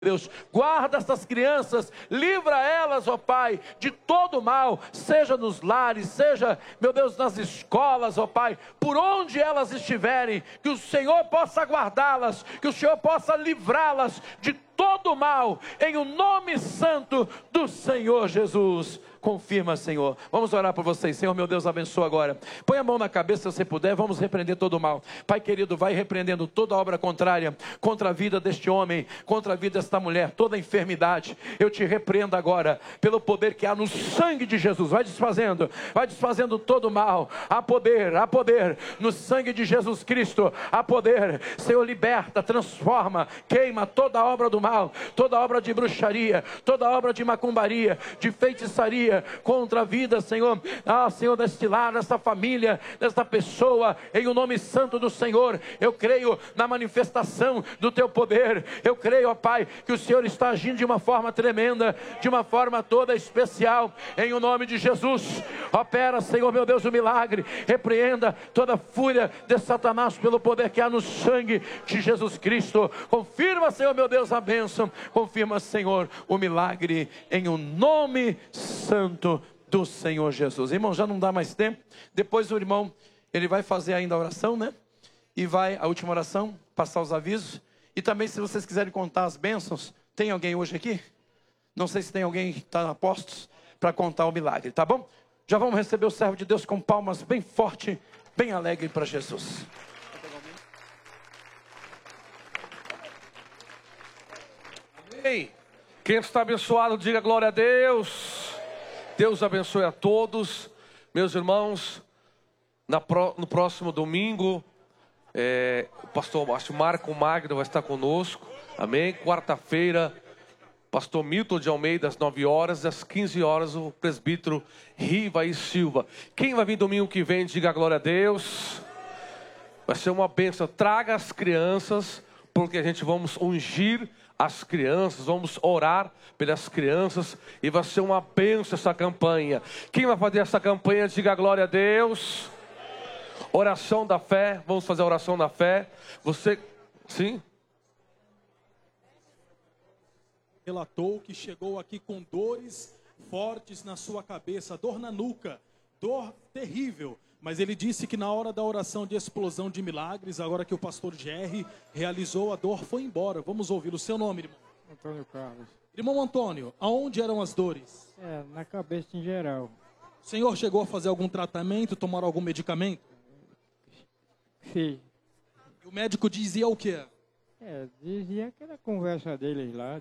Deus, guarda essas crianças, livra elas, ó Pai, de todo mal, seja nos lares, seja, meu Deus, nas escolas, ó Pai, por onde elas estiverem, que o Senhor possa guardá-las, que o Senhor possa livrá-las de todo mal, em o nome santo do Senhor Jesus. Confirma, Senhor. Vamos orar por vocês. Senhor, meu Deus, abençoa agora. Põe a mão na cabeça se você puder. Vamos repreender todo o mal. Pai querido, vai repreendendo toda obra contrária contra a vida deste homem, contra a vida desta mulher, toda enfermidade. Eu te repreendo agora, pelo poder que há no sangue de Jesus. Vai desfazendo todo o mal. Há poder no sangue de Jesus Cristo. Há poder. Senhor, liberta, transforma, queima toda obra do mal, toda obra de bruxaria, toda obra de macumbaria, de feitiçaria contra a vida, Senhor, Senhor, deste lar, desta família, desta pessoa, em o nome santo do Senhor. Eu creio na manifestação do teu poder. Eu creio, ó Pai, que o Senhor está agindo de uma forma tremenda, de uma forma toda especial, em o nome de Jesus. Opera, Senhor, meu Deus, o milagre. Repreenda toda a fúria de Satanás pelo poder que há no sangue de Jesus Cristo. Confirma, Senhor, meu Deus, a bênção. Confirma, Senhor, o milagre, em o nome santo do Senhor Jesus. Irmão, já não dá mais tempo. Depois o irmão, ele vai fazer ainda a oração, né? E vai, a última oração, passar os avisos. E também, se vocês quiserem contar as bênçãos, tem alguém hoje aqui? Não sei se tem alguém que está a postos para contar o milagre, tá bom? Já vamos receber o servo de Deus com palmas bem forte, bem alegre para Jesus. Amém. Quem está abençoado, diga glória a Deus. Deus abençoe a todos, meus irmãos. No próximo domingo, o pastor Marco Magno vai estar conosco, amém? Quarta-feira, pastor Milton de Almeida, às 9 horas, às 15 horas, o presbítero Riva e Silva. Quem vai vir domingo que vem, diga glória a Deus. Vai ser uma bênção. Traga as crianças, porque a gente vamos ungir as crianças, vamos orar pelas crianças, e vai ser uma bênção essa campanha. Quem vai fazer essa campanha, diga glória a Deus. Oração da fé, vamos fazer a oração da fé. Você, sim? Relatou que chegou aqui com dores fortes na sua cabeça, dor na nuca, dor terrível. Mas ele disse que na hora da oração de explosão de milagres, agora que o pastor Jerry realizou, a dor foi embora. Vamos ouvir o seu nome, irmão. Antônio Carlos. Irmão Antônio, aonde eram as dores? Na cabeça em geral. O senhor chegou a fazer algum tratamento, tomar algum medicamento? Sim. E o médico dizia o quê? Dizia aquela conversa deles lá,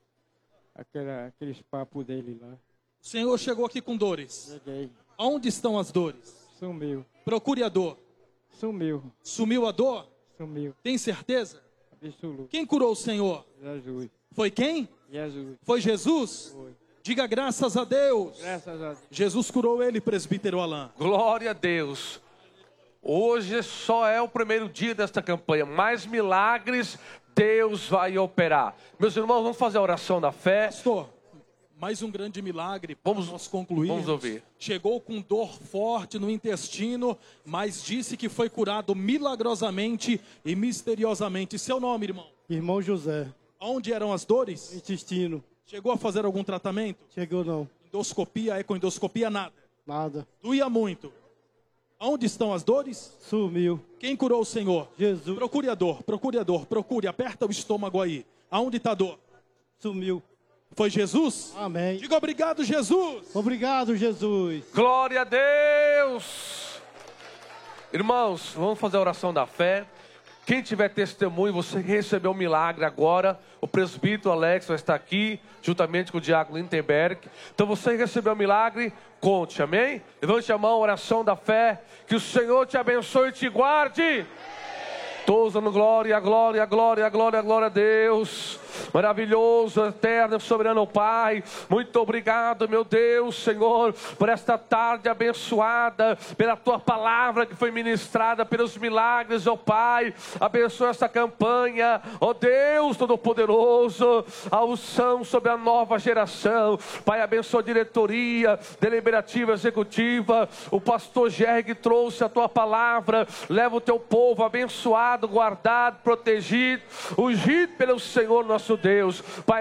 aqueles papos dele lá. O senhor chegou aqui com dores. Cheguei. Aonde estão as dores? Sumiu. Procure a dor. Sumiu. Sumiu a dor? Sumiu. Tem certeza? Absoluto. Quem curou o senhor? Jesus. Foi quem? Jesus. Foi Jesus? Foi. Diga graças a Deus. Graças a Deus. Jesus curou ele, presbítero Alain. Glória a Deus. Hoje só é o primeiro dia desta campanha. Mais milagres Deus vai operar. Meus irmãos, vamos fazer a oração da fé. Pastor, mais um grande milagre para nós concluirmos. Vamos ouvir. Chegou com dor forte no intestino, mas disse que foi curado milagrosamente e misteriosamente. Seu nome, irmão? Irmão José. Onde eram as dores? Intestino. Chegou a fazer algum tratamento? Chegou não. Endoscopia, ecoendoscopia, nada? Nada. Doía muito. Onde estão as dores? Sumiu. Quem curou o senhor? Jesus. Procure a dor, procure a dor, procure, aperta o estômago aí. Aonde está a dor? Sumiu. Foi Jesus? Amém. Diga obrigado, Jesus. Obrigado, Jesus. Glória a Deus. Irmãos, vamos fazer a oração da fé. Quem tiver testemunho, você recebeu um milagre agora. O presbítero Alex vai estar aqui, juntamente com o diácono Lindenberg. Então você recebeu um milagre, conte, amém? Levante a mão, oração da fé. Que o Senhor te abençoe e te guarde. Todos dando glória, glória, glória, glória, glória a Deus. Maravilhoso, eterno, soberano Pai. Muito obrigado, meu Deus, Senhor, por esta tarde abençoada, pela Tua palavra que foi ministrada, pelos milagres, ó Pai. Abençoa esta campanha, ó Deus Todo-Poderoso. A unção sobre a nova geração. Pai, abençoa a diretoria, deliberativa, executiva. O pastor Jerry que trouxe a Tua palavra. Leva o Teu povo abençoado, guardado, protegido, ungido pelo Senhor nosso nosso Deus. Pai,